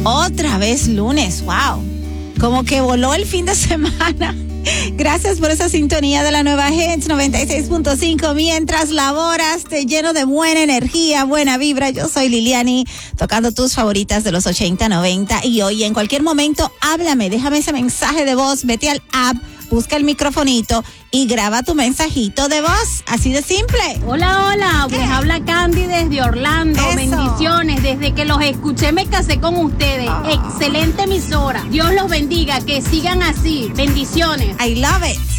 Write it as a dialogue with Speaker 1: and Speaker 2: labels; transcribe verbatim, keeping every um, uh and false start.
Speaker 1: Otra vez lunes, wow. Como que voló el fin de semana. Gracias por esa sintonía de la nueva Hits noventa y seis punto cinco. Mientras laboras, te lleno de buena energía, buena vibra. Yo soy Liliani, tocando tus favoritas de los ochenta, noventa. Y hoy, en cualquier momento, háblame, déjame ese mensaje de voz, vete al app, busca el microfonito y graba tu mensajito de voz. Así de simple.
Speaker 2: Hola, hola. Les habla Candy desde Orlando.
Speaker 1: Eso.
Speaker 2: Bendiciones. Desde que los escuché me casé con ustedes.
Speaker 1: Oh.
Speaker 2: Excelente emisora. Dios los bendiga. Que sigan así. Bendiciones.
Speaker 1: I love it.